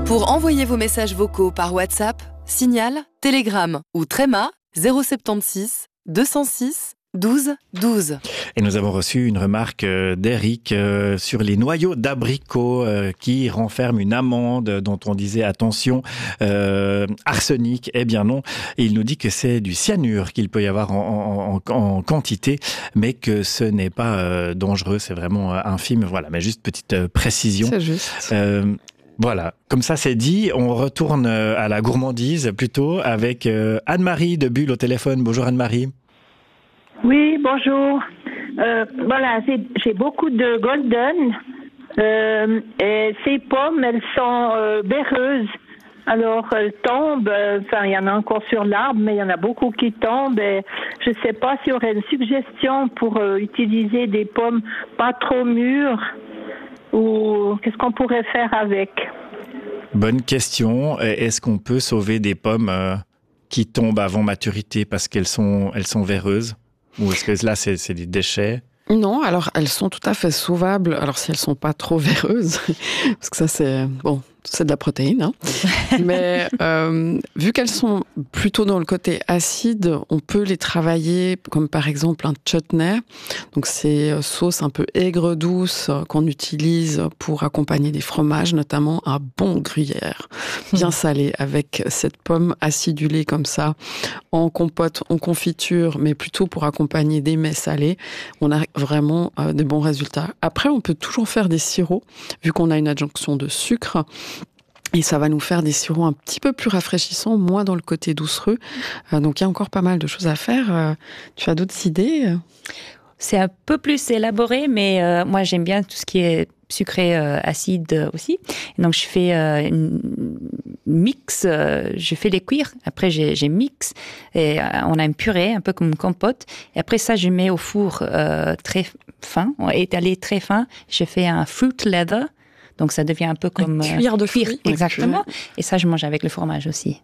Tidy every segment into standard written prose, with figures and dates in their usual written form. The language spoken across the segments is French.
Pour envoyer vos messages vocaux par WhatsApp, Signal, Telegram ou Threema 076 206 12 12. Et nous avons reçu une remarque d'Eric sur les noyaux d'abricot qui renferment une amande dont on disait attention, arsenic. Eh bien non, et il nous dit que c'est du cyanure qu'il peut y avoir en quantité, mais que ce n'est pas dangereux, c'est vraiment infime. Voilà, mais juste petite précision. C'est juste. Voilà, comme ça c'est dit, on retourne à la gourmandise plutôt avec Anne-Marie de Bulle au téléphone. Bonjour Anne-Marie. Oui, bonjour. Voilà, j'ai beaucoup de golden et ces pommes, elles sont beurreuses. Alors, elles tombent, il y en a encore sur l'arbre, mais il y en a beaucoup qui tombent. Et je ne sais pas s'il y aurait une suggestion pour utiliser des pommes pas trop mûres ou qu'est-ce qu'on pourrait faire avec? Bonne question. Est-ce qu'on peut sauver des pommes qui tombent avant maturité parce qu'elles sont véreuses? Ou est-ce que là, c'est des déchets? Non, alors elles sont tout à fait sauvables. Alors si elles sont pas trop véreuses, parce que ça c'est de la protéine, hein. Mais vu qu'elles sont plutôt dans le côté acide, on peut les travailler comme par exemple un chutney. Donc c'est sauce un peu aigre-douce qu'on utilise pour accompagner des fromages, notamment un bon gruyère, bien salé, avec cette pomme acidulée comme ça, en compote, en confiture, mais plutôt pour accompagner des mets salés. On a vraiment des bons résultats. Après, on peut toujours faire des sirops, vu qu'on a une adjonction de sucre. Et ça va nous faire des sirops un petit peu plus rafraîchissants, moins dans le côté doucereux. Donc il y a encore pas mal de choses à faire. Tu as d'autres idées? C'est un peu plus élaboré, mais moi j'aime bien tout ce qui est sucré acide aussi. Et donc je fais une mix, je fais les cuire. Après j'ai mix et on a une purée, un peu comme une compote. Et après ça je mets au four très fin, étalé très fin. Je fais un fruit leather. Donc ça devient un peu comme cuir de fruits. Exactement. Et ça, je mange avec le fromage aussi.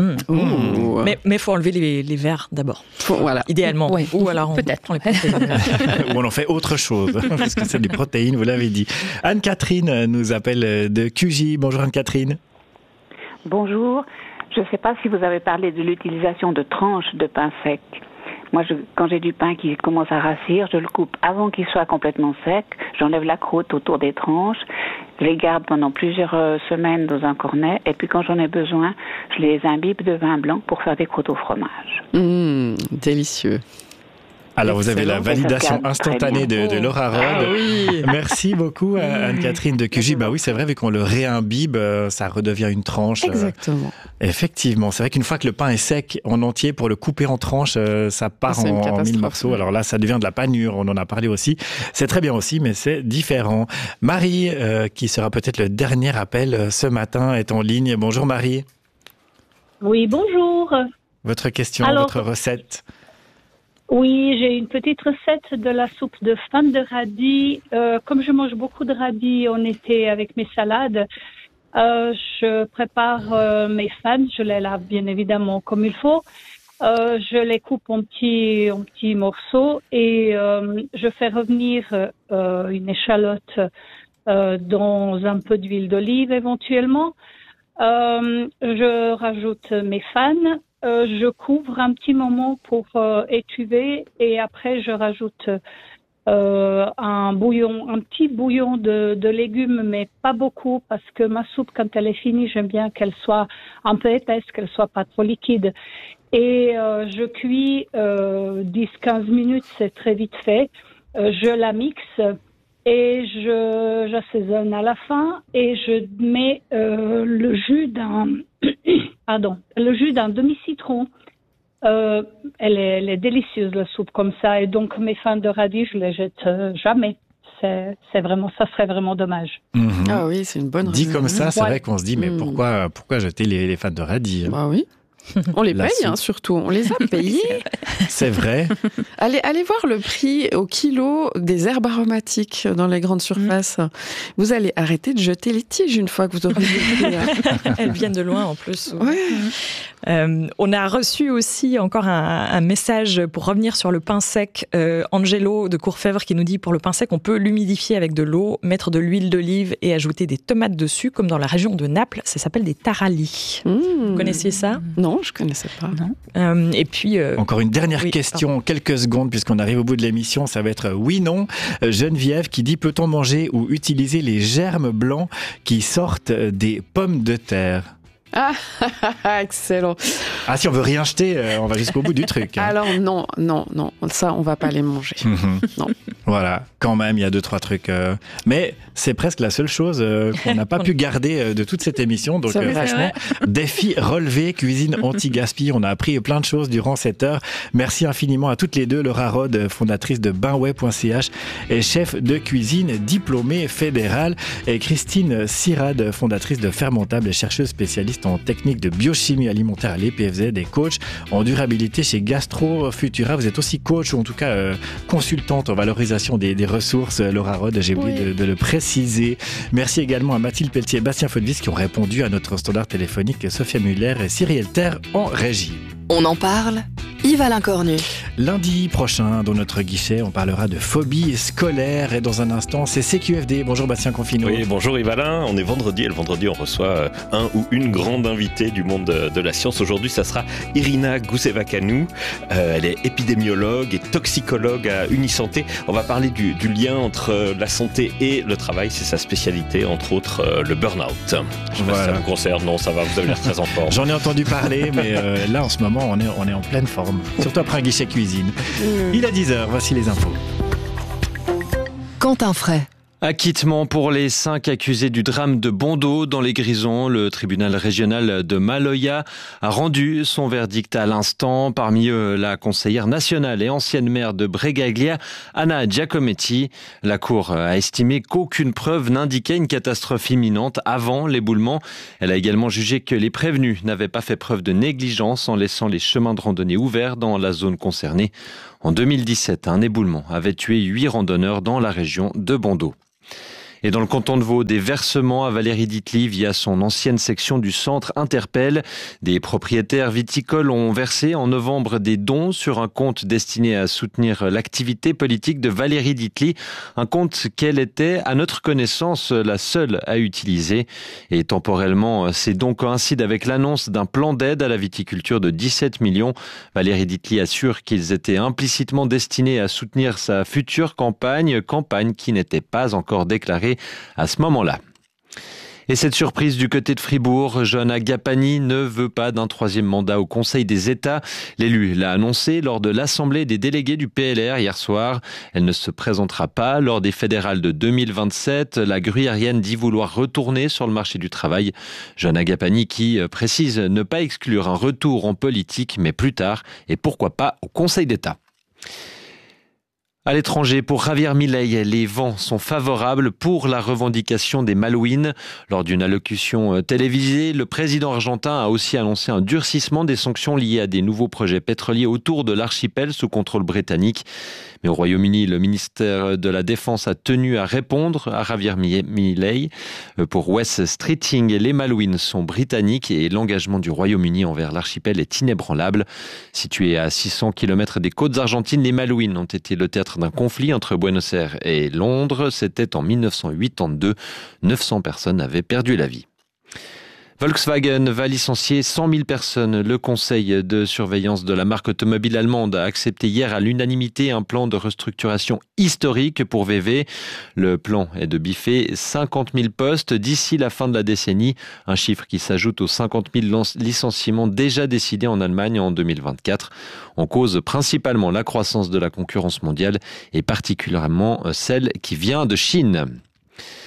Mais faut enlever les verres d'abord. Voilà. Idéalement. Oui. Ou alors on peut-être prend les protéines. Ou on en fait autre chose, parce que c'est des protéines, vous l'avez dit. Anne-Catherine nous appelle de QJ. Bonjour Anne-Catherine. Bonjour. Je ne sais pas si vous avez parlé de l'utilisation de tranches de pain sec. Moi, quand j'ai du pain qui commence à rassir, je le coupe avant qu'il soit complètement sec. J'enlève la croûte autour des tranches. Je les garde pendant plusieurs semaines dans un cornet. Et puis, quand j'en ai besoin, je les imbibe de vin blanc pour faire des croûtes au fromage. Délicieux. Alors, vous avez la validation instantanée de Laura Rod. Ah oui. Merci beaucoup, Anne-Catherine de QJ. Bah oui, c'est vrai, vu qu'on le réimbibe, ça redevient une tranche. Exactement. Effectivement, c'est vrai qu'une fois que le pain est sec en entier, pour le couper en tranches, ça part en 1000 morceaux. Alors là, ça devient de la panure, on en a parlé aussi. C'est très bien aussi, mais c'est différent. Marie, qui sera peut-être le dernier appel ce matin, est en ligne. Bonjour Marie. Oui, bonjour. Votre question, votre recette? Oui, j'ai une petite recette de la soupe de fans de radis. Comme je mange beaucoup de radis en été avec mes salades, je prépare mes fans, je les lave bien évidemment comme il faut. Je les coupe en petits morceaux et je fais revenir une échalote dans un peu d'huile d'olive éventuellement. Je rajoute mes fans. Je couvre un petit moment pour étuver et après je rajoute un petit bouillon de légumes, mais pas beaucoup parce que ma soupe, quand elle est finie, j'aime bien qu'elle soit un peu épaisse, qu'elle soit pas trop liquide. Et je cuis 10-15 minutes, c'est très vite fait. Je la mixe et j'assaisonne à la fin et je mets le jus d'un demi-citron. Elle est délicieuse, la soupe comme ça. Et donc, mes fans de radis, je les jette jamais. Ça serait vraiment dommage. Ah oui, c'est une bonne Dit raison. comme ça, c'est vrai qu'on se dit, mais pourquoi jeter les fans de radis? Bah oui. On les paye, surtout. On les a payés. C'est vrai. Allez voir le prix au kilo des herbes aromatiques dans les grandes surfaces. Vous allez arrêter de jeter les tiges une fois que vous aurez vu le prix. Elles viennent de loin, en plus. Ouais. On a reçu aussi encore un message pour revenir sur le pain sec. Angelo de Courfèvre qui nous dit, pour le pain sec, on peut l'humidifier avec de l'eau, mettre de l'huile d'olive et ajouter des tomates dessus, comme dans la région de Naples. Ça s'appelle des tarallis. Vous connaissiez ça ? Non, je ne connaissais pas. Non. Et puis, encore une dernière question, quelques secondes, puisqu'on arrive au bout de l'émission. Ça va être oui-non. Geneviève qui dit, peut-on manger ou utiliser les germes blancs qui sortent des pommes de terre ? Excellent. Ah, si on veut rien jeter, on va jusqu'au bout du truc. Alors non, ça on va pas les manger. Non. Voilà, quand même, il y a 2-3 trucs. Mais c'est presque la seule chose qu'on n'a pas pu garder de toute cette émission. Donc franchement, défi relevé, cuisine anti-gaspi. On a appris plein de choses durant cette heure. Merci infiniment à toutes les deux. Laura Rode, fondatrice de bainway.ch et chef de cuisine diplômée fédérale. Et Christine Sirad, fondatrice de Fermentable et chercheuse spécialiste en technique de biochimie alimentaire à l'EPFZ et coach en durabilité chez Gastro Futura. Vous êtes aussi coach ou en tout cas consultante en valorisation des ressources. Laura Rode, j'ai oublié de le préciser. Merci également à Mathilde Pelletier et Bastien Faudvis qui ont répondu à notre standard téléphonique, Sophia Muller et Cyrielle Terre en régie. On en parle, Yves Alain Cornu. Lundi prochain, dans notre guichet, on parlera de phobie scolaire et dans un instant, c'est CQFD. Bonjour Bastien Confineau. Oui, bonjour Yves Alain. On est vendredi et le vendredi, on reçoit un ou une grande invitée du monde de la science. Aujourd'hui, ça sera Irina Goussevakanou. Elle est épidémiologue et toxicologue à Unisanté. On va parler du lien entre la santé et le travail. C'est sa spécialité, entre autres le burn-out. Je sais pas si ça vous concerne. Non, ça va, vous avez l'air très en forme. J'en ai entendu parler, mais là, en ce moment, on est en pleine forme. Surtout après un guichet cuisine. Il est 10h, voici les infos. Quentin Fray. Acquittement pour les 5 accusés du drame de Bondo dans les Grisons. Le tribunal régional de Maloya a rendu son verdict à l'instant. Parmi eux, la conseillère nationale et ancienne maire de Bregaglia, Anna Giacometti. La Cour a estimé qu'aucune preuve n'indiquait une catastrophe imminente avant l'éboulement. Elle a également jugé que les prévenus n'avaient pas fait preuve de négligence en laissant les chemins de randonnée ouverts dans la zone concernée. En 2017, un éboulement avait tué 8 randonneurs dans la région de Bondo. Et dans le canton de Vaud, des versements à Valérie Ditli via son ancienne section du centre Interpelle. Des propriétaires viticoles ont versé en novembre des dons sur un compte destiné à soutenir l'activité politique de Valérie Ditli. Un compte qu'elle était, à notre connaissance, la seule à utiliser. Et temporellement, ces dons coïncident avec l'annonce d'un plan d'aide à la viticulture de 17 millions. Valérie Ditli assure qu'ils étaient implicitement destinés à soutenir sa future campagne qui n'était pas encore déclarée à ce moment-là. Et cette surprise du côté de Fribourg, Johanna Gapani ne veut pas d'un 3e mandat au Conseil des États. L'élu l'a annoncé lors de l'Assemblée des délégués du PLR hier soir. Elle ne se présentera pas lors des fédérales de 2027. La gruyérienne dit vouloir retourner sur le marché du travail. Johanna Gapani qui précise ne pas exclure un retour en politique, mais plus tard, et pourquoi pas au Conseil d'État. À l'étranger, pour Javier Milei, les vents sont favorables pour la revendication des Malouines. Lors d'une allocution télévisée, le président argentin a aussi annoncé un durcissement des sanctions liées à des nouveaux projets pétroliers autour de l'archipel sous contrôle britannique. Mais au Royaume-Uni, le ministère de la Défense a tenu à répondre à Javier Milei. Pour Wes Streeting, les Malouines sont britanniques et l'engagement du Royaume-Uni envers l'archipel est inébranlable. Situé à 600 km des côtes argentines, les Malouines ont été le théâtre d'un conflit entre Buenos Aires et Londres. C'était en 1982. 900 personnes avaient perdu la vie. Volkswagen va licencier 100 000 personnes. Le conseil de surveillance de la marque automobile allemande a accepté hier à l'unanimité un plan de restructuration historique pour VW. Le plan est de biffer 50 000 postes d'ici la fin de la décennie, un chiffre qui s'ajoute aux 50 000 licenciements déjà décidés en Allemagne en 2024. En cause principalement la croissance de la concurrence mondiale et particulièrement celle qui vient de Chine.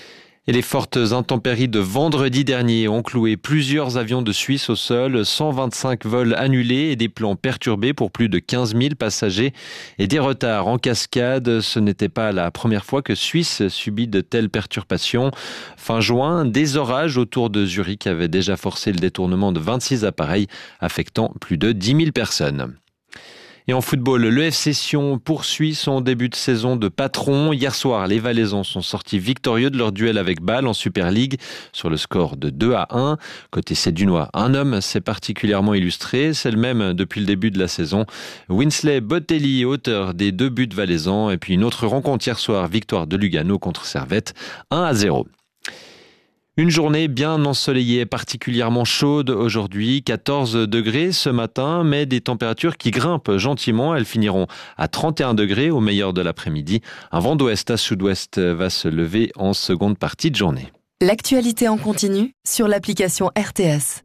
Et les fortes intempéries de vendredi dernier ont cloué plusieurs avions de Suisse au sol, 125 vols annulés et des plans perturbés pour plus de 15 000 passagers et des retards en cascade. Ce n'était pas la première fois que Suisse subit de telles perturbations. Fin juin, des orages autour de Zurich avaient déjà forcé le détournement de 26 appareils affectant plus de 10 000 personnes. Et en football, le FC Sion poursuit son début de saison de patron. Hier soir, les Valaisans sont sortis victorieux de leur duel avec Bâle en Super League sur le score de 2-1. Côté Sédunois, un homme s'est particulièrement illustré. C'est le même depuis le début de la saison. Winsley Botelli, auteur des 2 buts valaisans. Et puis une autre rencontre hier soir, victoire de Lugano contre Servette, 1-0. Une journée bien ensoleillée, particulièrement chaude aujourd'hui, 14 degrés ce matin, mais des températures qui grimpent gentiment. Elles finiront à 31 degrés au meilleur de l'après-midi. Un vent d'ouest à sud-ouest va se lever en seconde partie de journée. L'actualité en continu sur l'application RTS.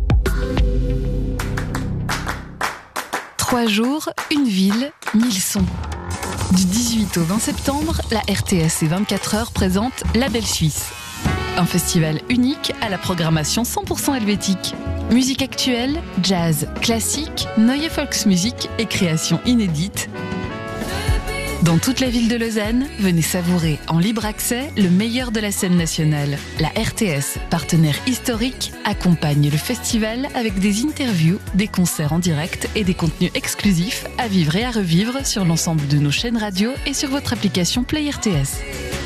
3 jours, une ville, 1000 sons. Du 18 au 20 septembre, la RTS et 24 heures présente La Belle Suisse. Un festival unique à la programmation 100% helvétique. Musique actuelle, jazz, classique, neue Volksmusik et créations inédites. Dans toute la ville de Lausanne, venez savourer en libre accès le meilleur de la scène nationale. La RTS, partenaire historique, accompagne le festival avec des interviews, des concerts en direct et des contenus exclusifs à vivre et à revivre sur l'ensemble de nos chaînes radio et sur votre application Play RTS.